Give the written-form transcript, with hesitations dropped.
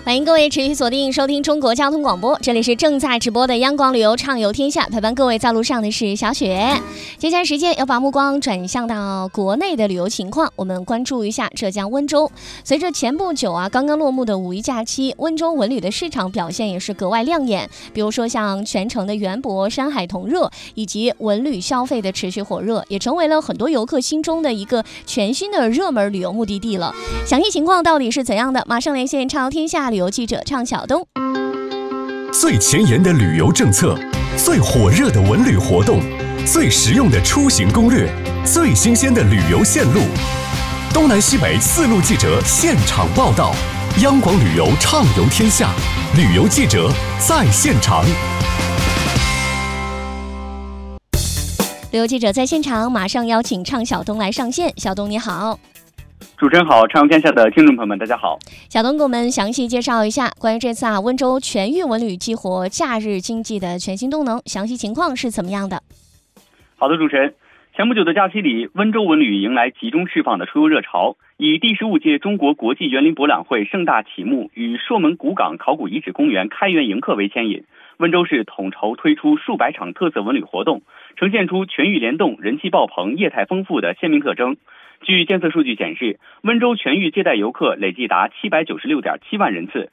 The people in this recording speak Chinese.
欢迎各位持续锁定收听中国交通广播，这里是正在直播的央广旅游畅游天下，陪伴各位在路上的是小雪。接下来时间要把目光转向到国内的旅游情况，我们关注一下浙江温州。随着前不久刚刚落幕的五一假期，温州文旅的市场表现也是格外亮眼。比如说像全城的园博、山海同热，以及文旅消费的持续火热，也成为了很多游客心中的一个全新的热门旅游目的地了。详细情况到底是怎样的？马上连线畅游天下旅游记者畅晓东。 最前沿的旅游政策，最火热的文旅活动，最实用的出行攻略，最新鲜的旅游线路，东南西北4路记者现场报道，央广旅游畅游天下，旅游记者在现场。 旅游记者在现场，马上邀请畅晓东来上线。晓东你好。 主持人好，畅游天下的听众朋友们大家好。 晓东给我们详细介绍一下关于这次温州全域文旅激活假日经济的全新动能，详细情况是怎么样的？ 好的，主持人，前不久的假期里，温州文旅迎来集中释放的出游热潮，以第15届中国国际园林博览会盛大启幕与朔门古港考古遗址公园开园迎客为牵引，温州市统筹推出数百场特色文旅活动，呈现出全域联动、人气爆棚、业态丰富的鲜明特征。据监测数据显示，温州全域接待游客累计达796.7万人次，